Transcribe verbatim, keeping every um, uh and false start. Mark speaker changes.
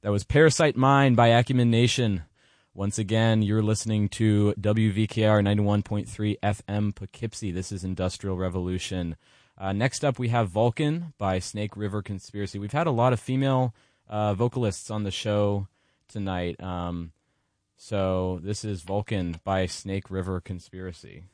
Speaker 1: That was Parasite Mind by Acumen Nation. Once again, you're listening to W V K R ninety-one point three F M Poughkeepsie. This is Industrial Revolution. Uh, next up, we have Vulcan by Snake River Conspiracy. We've had a lot of female uh, vocalists on the show tonight. Um, so this is Vulcan by Snake River Conspiracy.